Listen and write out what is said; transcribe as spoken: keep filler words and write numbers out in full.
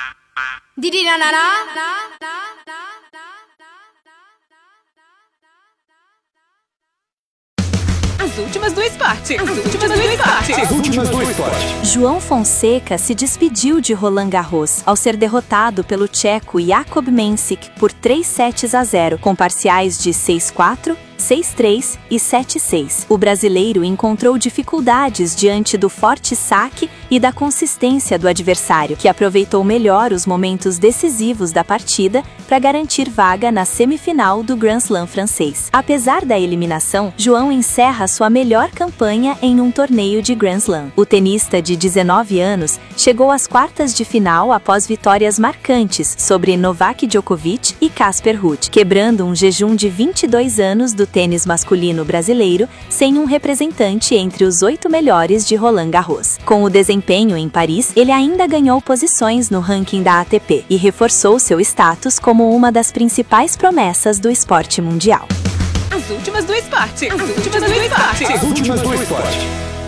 As últimas do esporte. As últimas do esporte. As últimas do esporte. João Fonseca se despediu de Roland Garros ao ser derrotado pelo tcheco Jakub Mensik por três sets a zero, com parciais de seis a quatro, seis a três e sete a seis. O brasileiro encontrou dificuldades diante do forte saque e da consistência do adversário, que aproveitou melhor os momentos decisivos da partida para garantir vaga na semifinal do Grand Slam francês. Apesar da eliminação, João encerra sua melhor campanha em um torneio de Grand Slam. O tenista de dezenove anos chegou às quartas de final após vitórias marcantes sobre Novak Djokovic e Casper Ruud, quebrando um jejum de vinte e dois anos do tênis masculino brasileiro sem um representante entre os oito melhores de Roland Garros. Com o desempenho em Paris, ele ainda ganhou posições no ranking da A T P e reforçou seu status como uma das principais promessas do esporte mundial. As últimas do esporte. As últimas do esporte. As últimas do esporte.